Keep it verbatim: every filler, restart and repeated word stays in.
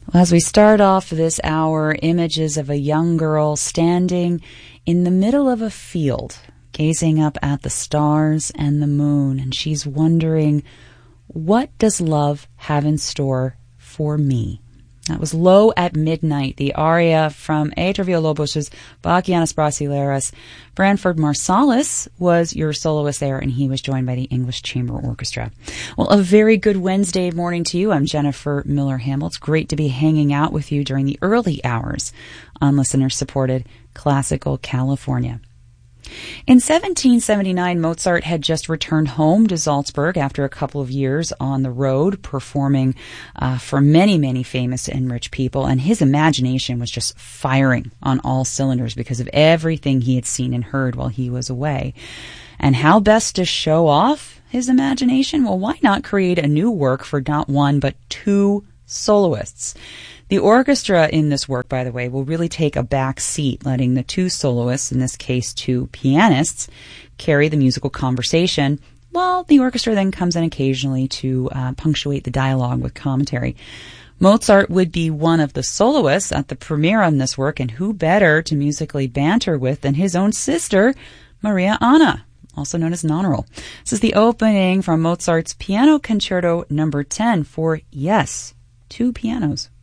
Well, as we start off this hour, images of a young girl standing in the middle of a field, gazing up at the stars and the moon, and she's wondering, what does love have in store for me? That was Low at Midnight, the aria from Heitor Villa-Lobos's Bachianas Brasileiras. Branford Marsalis was your soloist there, and he was joined by the English Chamber Orchestra. Well, a very good Wednesday morning to you. I'm Jennifer Miller-Hamel. It's great to be hanging out with you during the early hours on listener-supported Classical California. In seventeen seventy-nine, Mozart had just returned home to Salzburg after a couple of years on the road, performing uh, for many, many famous and rich people, and his imagination was just firing on all cylinders because of everything he had seen and heard while he was away. And how best to show off his imagination? Well, why not create a new work for not one, but two soloists? The orchestra in this work, by the way, will really take a back seat, letting the two soloists, in this case two pianists, carry the musical conversation, while the orchestra then comes in occasionally to uh, punctuate the dialogue with commentary. Mozart would be one of the soloists at the premiere on this work, and who better to musically banter with than his own sister, Maria Anna, also known as Nonneral. This is the opening from Mozart's Piano Concerto number ten for, yes, two pianos.